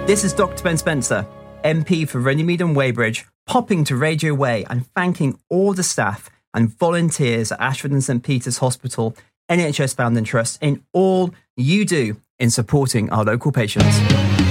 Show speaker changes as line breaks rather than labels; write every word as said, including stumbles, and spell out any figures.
This is Doctor Ben Spencer, M P for Runnymede and Weybridge, popping to Radio Way and thanking all the staff and volunteers at Ashford and St Peter's Hospital, N H S Founding Trust, in all you do in supporting our local patients.